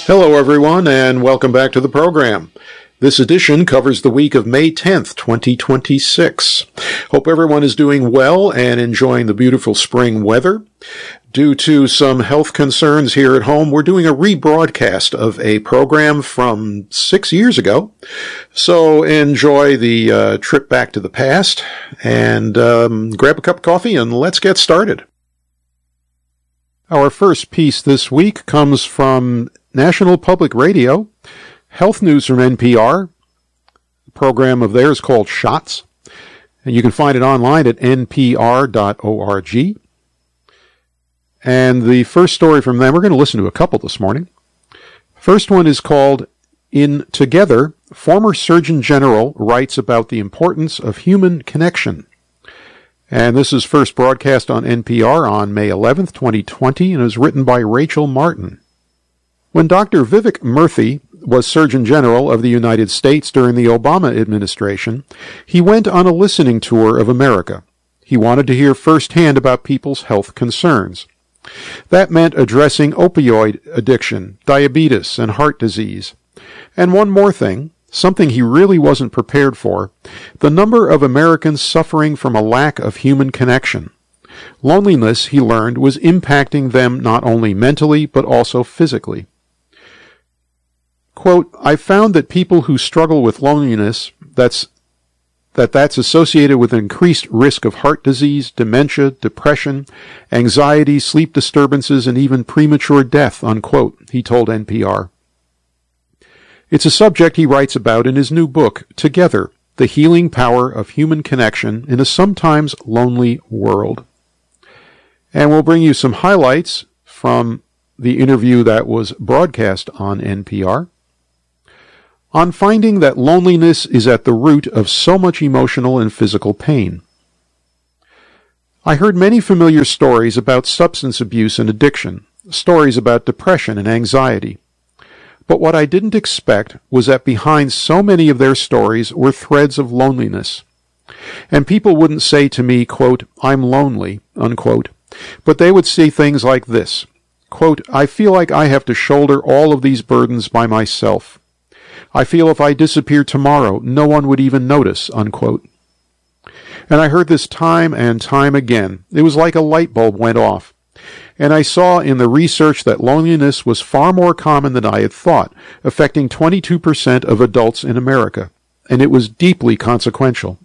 Hello, everyone, and welcome back to the program. This edition covers the week of May 10th, 2026. Hope everyone is doing well and enjoying the beautiful spring weather. Due to some health concerns here at home, we're doing a rebroadcast of a program from 6 years ago. So enjoy the trip back to the past and grab a cup of coffee and let's get started. Our first piece this week comes from National Public Radio, health news from NPR, a program of theirs called Shots, and you can find it online at npr.org. And the first story from them, we're going to listen to a couple this morning. First one is called In Together, Former Surgeon General Writes About the Importance of Human Connection. And this is first broadcast on NPR on May 11th, 2020, and is written by Rachel Martin. When Dr. Vivek Murthy was Surgeon General of the United States during the Obama administration, he went on a listening tour of America. He wanted to hear firsthand about people's health concerns. That meant addressing opioid addiction, diabetes, and heart disease. And one more thing, something he really wasn't prepared for, the number of Americans suffering from a lack of human connection. Loneliness, he learned, was impacting them not only mentally, but also physically. Quote, I found that people who struggle with loneliness, that's associated with increased risk of heart disease, dementia, depression, anxiety, sleep disturbances, and even premature death, unquote, he told NPR. It's a subject he writes about in his new book, Together, The Healing Power of Human Connection in a Sometimes Lonely World. And we'll bring you some highlights from the interview that was broadcast on NPR. On finding that loneliness is at the root of so much emotional and physical pain. I heard many familiar stories about substance abuse and addiction, stories about depression and anxiety. But what I didn't expect was that behind so many of their stories were threads of loneliness. And people wouldn't say to me, quote, I'm lonely, unquote, but they would say things like this, quote, I feel like I have to shoulder all of these burdens by myself. I feel if I disappeared tomorrow, no one would even notice, unquote. And I heard this time and time again. It was like a light bulb went off. And I saw in the research that loneliness was far more common than I had thought, affecting 22% of adults in America. And it was deeply consequential.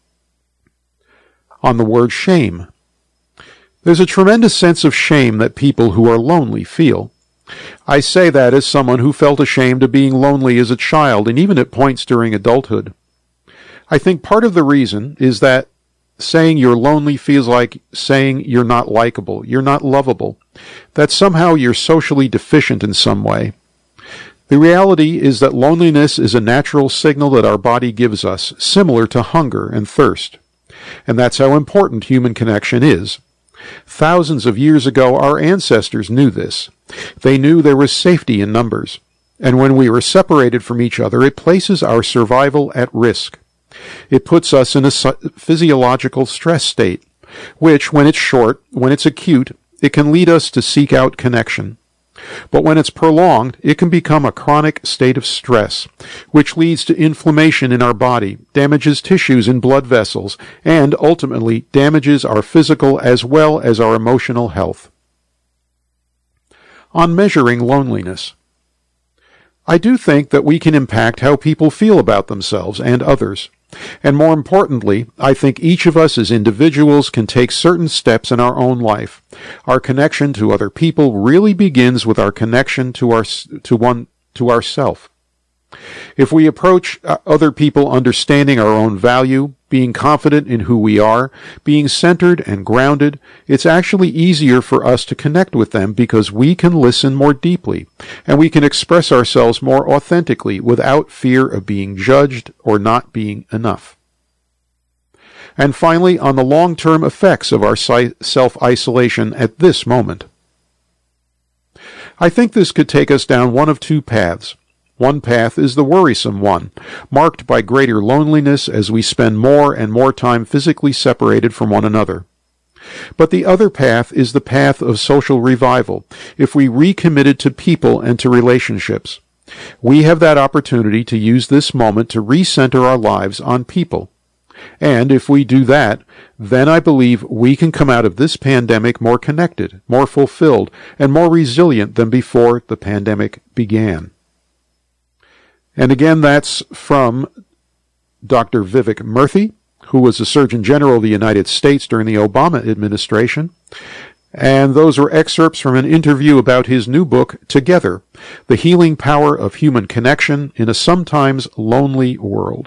On the word shame. There's a tremendous sense of shame that people who are lonely feel. I say that as someone who felt ashamed of being lonely as a child and even at points during adulthood. I think part of the reason is that saying you're lonely feels like saying you're not likable, you're not lovable, that somehow you're socially deficient in some way. The reality is that loneliness is a natural signal that our body gives us, similar to hunger and thirst. And that's how important human connection is. Thousands of years ago, our ancestors knew this. They knew there was safety in numbers. And when we were separated from each other, it places our survival at risk. It puts us in a physiological stress state, which, when it's short, when it's acute, it can lead us to seek out connection. But when it's prolonged, it can become a chronic state of stress, which leads to inflammation in our body, damages tissues and blood vessels, and ultimately damages our physical as well as our emotional health. On measuring loneliness. I do think that we can impact how people feel about themselves and others. And more importantly, I think each of us as individuals can take certain steps in our own life. Our connection to other people really begins with our connection to ourself. If we approach other people understanding our own value, being confident in who we are, being centered and grounded, it's actually easier for us to connect with them because we can listen more deeply, and we can express ourselves more authentically without fear of being judged or not being enough. And finally, on the long-term effects of our self-isolation at this moment. I think this could take us down one of two paths. One path is the worrisome one, marked by greater loneliness as we spend more and more time physically separated from one another. But the other path is the path of social revival, if we recommitted to people and to relationships. We have that opportunity to use this moment to recenter our lives on people. And if we do that, then I believe we can come out of this pandemic more connected, more fulfilled, and more resilient than before the pandemic began. And again, that's from Dr. Vivek Murthy, who was the Surgeon General of the United States during the Obama administration. And those are excerpts from an interview about his new book, Together, The Healing Power of Human Connection in a Sometimes Lonely World.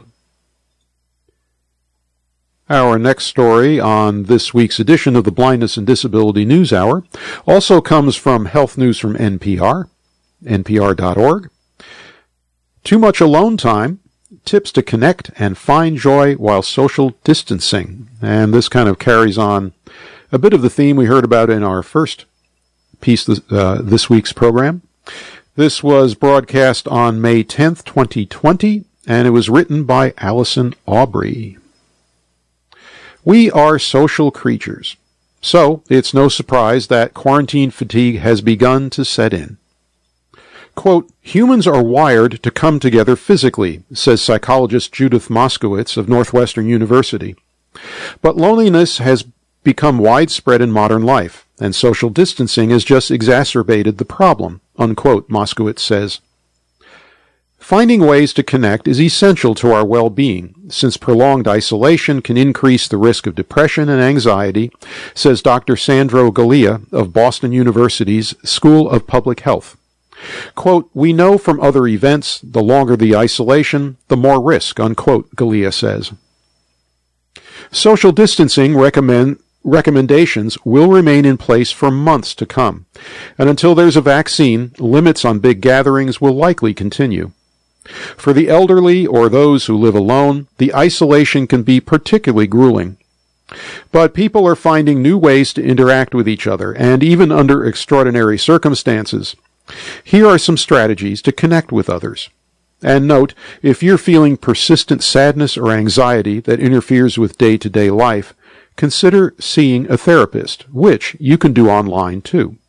Our next story on this week's edition of the Blindness and Disability News Hour also comes from Health News from NPR, npr.org. Too much alone time, tips to connect and find joy while social distancing. And this kind of carries on a bit of the theme we heard about in our first piece this week's program. This was broadcast on May 10th, 2020, and it was written by Allison Aubrey. We are social creatures, so it's no surprise that quarantine fatigue has begun to set in. Quote, humans are wired to come together physically, says psychologist Judith Moskowitz of Northwestern University. But loneliness has become widespread in modern life, and social distancing has just exacerbated the problem, unquote, Moskowitz says. Finding ways to connect is essential to our well-being, since prolonged isolation can increase the risk of depression and anxiety, says Dr. Sandro Galea of Boston University's School of Public Health. Quote, we know from other events, the longer the isolation, the more risk, unquote, Galea says. Social distancing recommendations will remain in place for months to come, and until there's a vaccine, limits on big gatherings will likely continue. For the elderly or those who live alone, the isolation can be particularly grueling. But people are finding new ways to interact with each other, and even under extraordinary circumstances. Here are some strategies to connect with others. And note, if you're feeling persistent sadness or anxiety that interferes with day-to-day life, consider seeing a therapist, which you can do online too.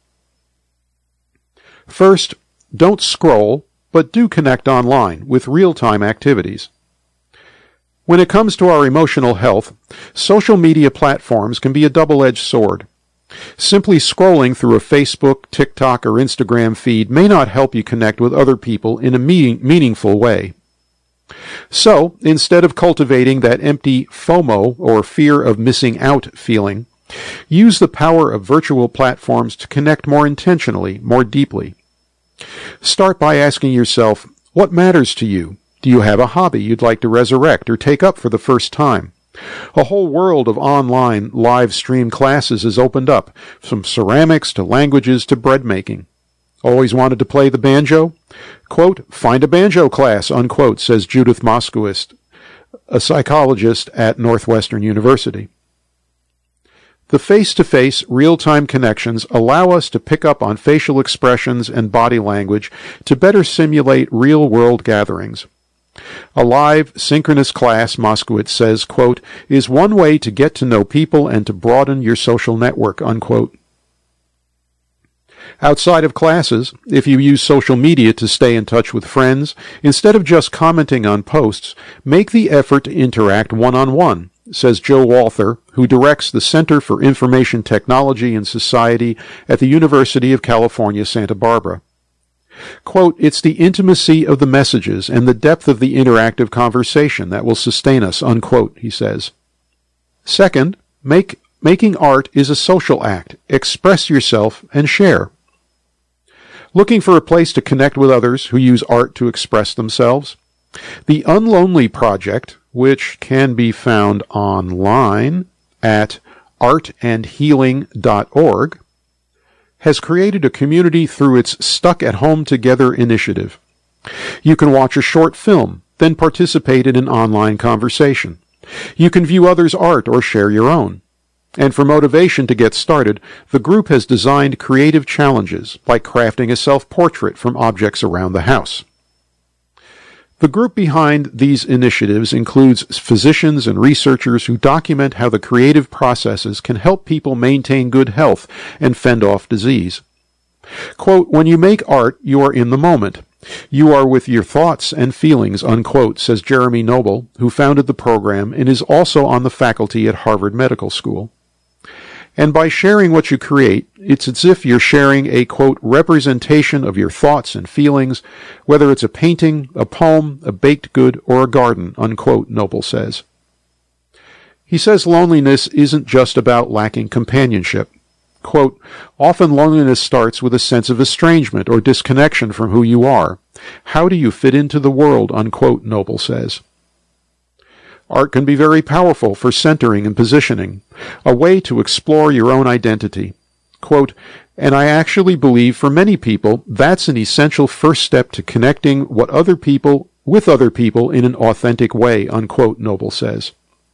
First, don't scroll, but do connect online with real-time activities. When it comes to our emotional health, social media platforms can be a double-edged sword. Simply scrolling through a Facebook, TikTok, or Instagram feed may not help you connect with other people in a meaningful way. So, instead of cultivating that empty FOMO, or fear of missing out feeling, use the power of virtual platforms to connect more intentionally, more deeply. Start by asking yourself, what matters to you? Do you have a hobby you'd like to resurrect or take up for the first time? A whole world of online live stream classes has opened up, from ceramics to languages to bread making. Always wanted to play the banjo? Quote, find a banjo class, unquote, says Judith Moskowitz, a psychologist at Northwestern University. The face-to-face, real-time connections allow us to pick up on facial expressions and body language to better simulate real-world gatherings. A live, synchronous class, Moskowitz says, quote, is one way to get to know people and to broaden your social network, unquote. Outside of classes, if you use social media to stay in touch with friends, instead of just commenting on posts, make the effort to interact one-on-one, says Joe Walther, who directs the Center for Information Technology and Society at the University of California, Santa Barbara. Quote, it's the intimacy of the messages and the depth of the interactive conversation that will sustain us, unquote, he says. Second, making art is a social act. Express yourself and share. Looking for a place to connect with others who use art to express themselves? The Unlonely Project, which can be found online at artandhealing.org, has created a community through its Stuck at Home Together initiative. You can watch a short film, then participate in an online conversation. You can view others' art or share your own. And for motivation to get started, the group has designed creative challenges, like crafting a self-portrait from objects around the house. The group behind these initiatives includes physicians and researchers who document how the creative processes can help people maintain good health and fend off disease. Quote, "When you make art, you are in the moment. You are with your thoughts and feelings," unquote, says Jeremy Noble, who founded the program and is also on the faculty at Harvard Medical School. And by sharing what you create, it's as if you're sharing a, quote, "representation of your thoughts and feelings, whether it's a painting, a poem, a baked good, or a garden," unquote, Noble says. He says loneliness isn't just about lacking companionship. Quote, "Often loneliness starts with a sense of estrangement or disconnection from who you are. How do you fit into the world?" unquote, Noble says. Art can be very powerful for centering and positioning, a way to explore your own identity. Quote, "And I actually believe for many people that's an essential first step to connecting with other people in an authentic way," unquote, Noble says.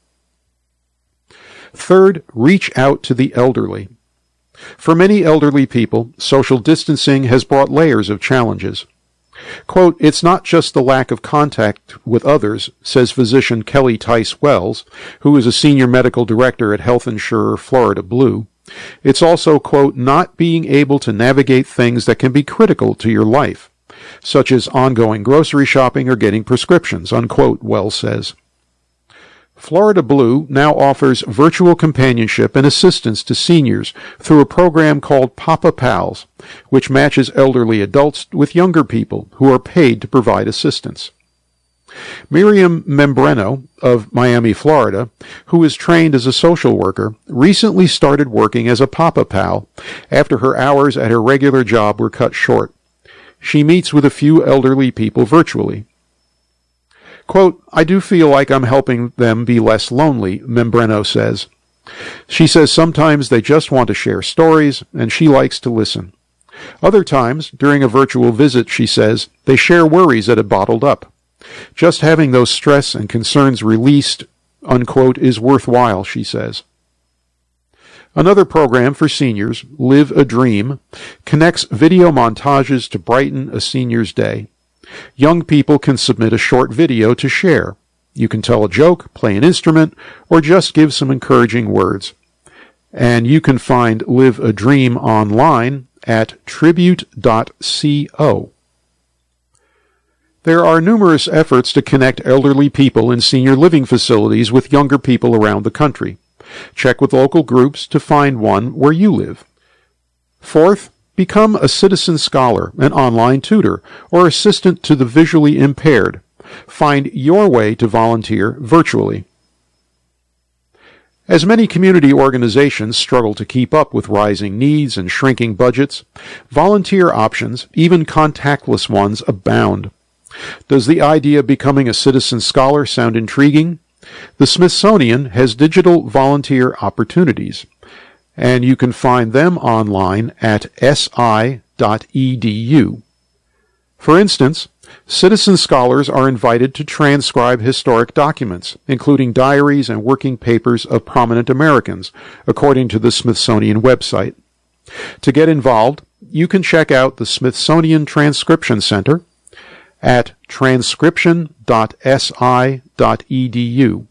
Third, reach out to the elderly. For many elderly people, social distancing has brought layers of challenges. Quote, "It's not just the lack of contact with others," says physician Kelly Tice Wells, who is a senior medical director at health insurer Florida Blue. "It's also," quote, "not being able to navigate things that can be critical to your life, such as ongoing grocery shopping or getting prescriptions," unquote, Wells says. Florida Blue now offers virtual companionship and assistance to seniors through a program called Papa Pals, which matches elderly adults with younger people who are paid to provide assistance. Miriam Membreno of Miami, Florida, who is trained as a social worker, recently started working as a Papa Pal after her hours at her regular job were cut short. She meets with a few elderly people virtually. Quote, "I do feel like I'm helping them be less lonely," Membreno says. She says sometimes they just want to share stories, and she likes to listen. Other times, during a virtual visit, she says, they share worries that have bottled up. Just having those stress and concerns released, unquote, is worthwhile, she says. Another program for seniors, Live a Dream, connects video montages to brighten a senior's day. Young people can submit a short video to share. You can tell a joke, play an instrument, or just give some encouraging words. And you can find Live a Dream online at tribute.co. There are numerous efforts to connect elderly people in senior living facilities with younger people around the country. Check with local groups to find one where you live. Fourth, become a citizen scholar, an online tutor, or assistant to the visually impaired. Find your way to volunteer virtually. As many community organizations struggle to keep up with rising needs and shrinking budgets, volunteer options, even contactless ones, abound. Does the idea of becoming a citizen scholar sound intriguing? The Smithsonian has digital volunteer opportunities, and you can find them online at si.edu. For instance, citizen scholars are invited to transcribe historic documents, including diaries and working papers of prominent Americans, according to the Smithsonian website. To get involved, you can check out the Smithsonian Transcription Center at transcription.si.edu.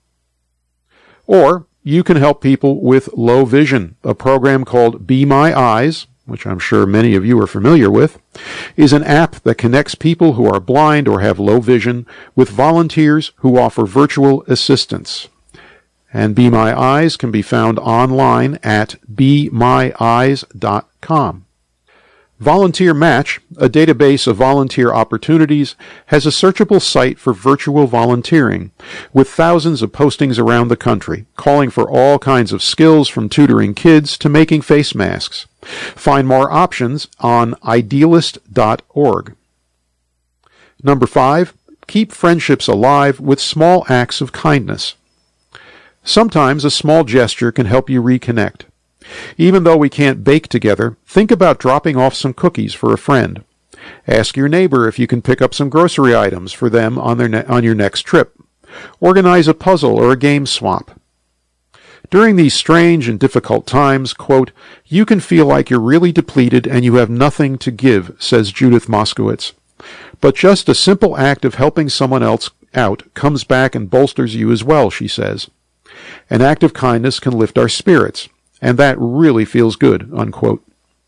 Or you can help people with low vision. A program called Be My Eyes, which I'm sure many of you are familiar with, is an app that connects people who are blind or have low vision with volunteers who offer virtual assistance. And Be My Eyes can be found online at BeMyEyes.com. Volunteer Match, a database of volunteer opportunities, has a searchable site for virtual volunteering, with thousands of postings around the country, calling for all kinds of skills from tutoring kids to making face masks. Find more options on idealist.org. Number 5, keep friendships alive with small acts of kindness. Sometimes a small gesture can help you reconnect. Even though we can't bake together, think about dropping off some cookies for a friend. Ask your neighbor if you can pick up some grocery items for them on your next trip. Organize a puzzle or a game swap. During these strange and difficult times, quote, "you can feel like you're really depleted and you have nothing to give," says Judith Moskowitz. But just a simple act of helping someone else out comes back and bolsters you as well, she says. An act of kindness can lift our spirits, and that really feels good, unquote.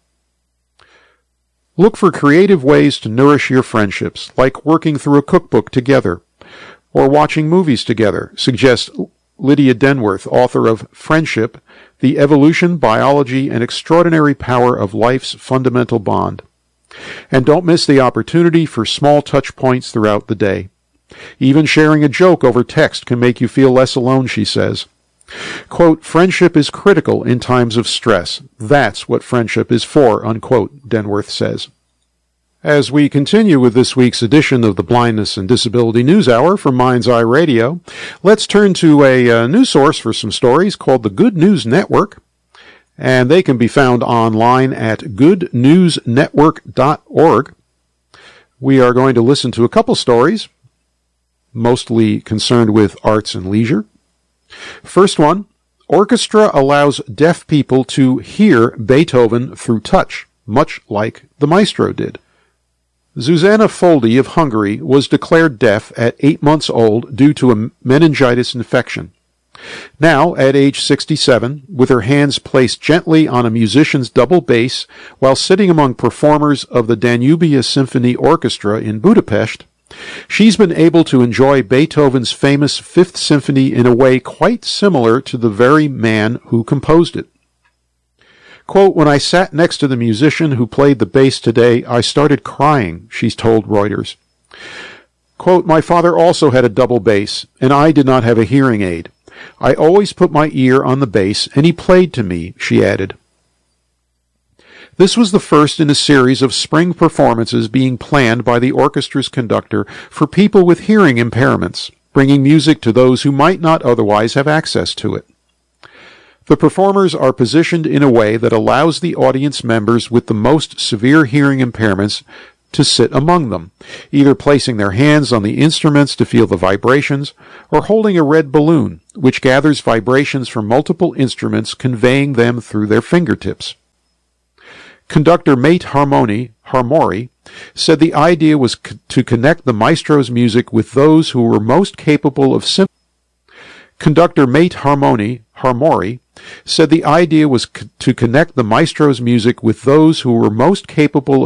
Look for creative ways to nourish your friendships, like working through a cookbook together, or watching movies together, suggests Lydia Denworth, author of Friendship, The Evolution, Biology, and Extraordinary Power of Life's Fundamental Bond. And don't miss the opportunity for small touch points throughout the day. Even sharing a joke over text can make you feel less alone, she says. Quote, friendship is critical in times of stress. That's what friendship is for, unquote, Denworth says. As we continue with this week's edition of the Blindness and Disability News Hour from Mind's Eye Radio, let's turn to a news source for some stories called the Good News Network, and they can be found online at goodnewsnetwork.org. We are going to listen to a couple stories, mostly concerned with arts and leisure. First one, orchestra allows deaf people to hear Beethoven through touch, much like the maestro did. Zuzana Foldi of Hungary was declared deaf at 8 months old due to a meningitis infection. Now, at age 67, with her hands placed gently on a musician's double bass while sitting among performers of the Danubia Symphony Orchestra in Budapest, she's been able to enjoy Beethoven's famous Fifth Symphony in a way quite similar to the very man who composed it. Quote, when I sat next to the musician who played the bass today, I started crying, she's told Reuters. Quote, my father also had a double bass, and I did not have a hearing aid. I always put my ear on the bass, and he played to me, she added. This was the first in a series of spring performances being planned by the orchestra's conductor for people with hearing impairments, bringing music to those who might not otherwise have access to it. The performers are positioned in a way that allows the audience members with the most severe hearing impairments to sit among them, either placing their hands on the instruments to feel the vibrations, or holding a red balloon, which gathers vibrations from multiple instruments, conveying them through their fingertips. Conductor Mate Harmori said the idea was to connect the maestro's music with those who were most capable of Conductor Mate Harmori said the idea was to connect the maestro's music with those who were most capable